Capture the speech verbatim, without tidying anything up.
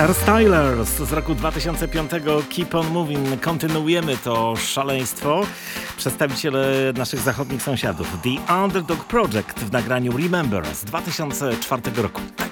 Stylers z roku dwa tysiące piątego. Keep on moving. Kontynuujemy to szaleństwo. Przedstawiciele naszych zachodnich sąsiadów. The Underdog Project w nagraniu Remember z dwa tysiące czwartego roku.